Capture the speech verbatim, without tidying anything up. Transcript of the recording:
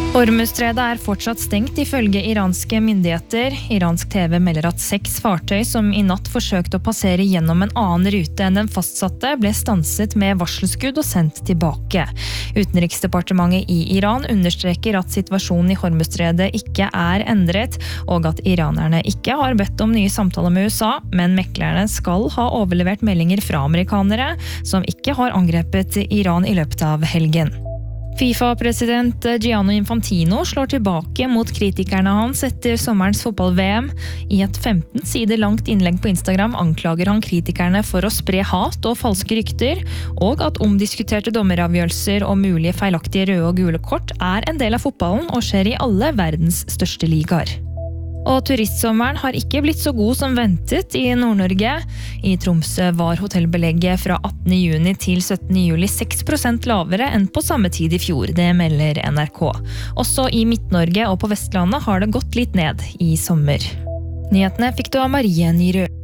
Hormuzstredet er fortsatt stengt ifølge iranske myndigheter. Iransk T V melder at seks fartøy som i natt forsøkte å passere gjennom en annen rute enn den fastsatte, ble stanset med varselskudd og sendt tilbake. Utenriksdepartementet i Iran understreker at situasjonen i Hormuzstredet ikke er endret, og at iranerne ikke har bedt om nye samtaler med U S A, men meklerne skal ha overlevert meldinger fra amerikanere som ikke har angrepet Iran i løpet av helgen. FIFA-president Gianni Infantino slår tilbake mot kritikerne hans etter sommerens fotball-V M. I et femten sider langt innlegg på Instagram anklager han kritikerne for å spre hat og falske rykter, og at omdiskuterte dommeravgjørelser og mulige feilaktige røde og gule kort er en del av fotballen og skjer i alle verdens største ligaer. Og turistsommeren har ikke blitt så god som ventet i Nord-Norge. I Tromsø var hotellbelegget fra attende juni til syttende juli seks prosent lavere enn på samme tid i fjor, det melder N R K. Også i Midt-Norge og på Vestlandet har det gått litt ned i sommer. Nyhetene fikk du av Marie Nyrø.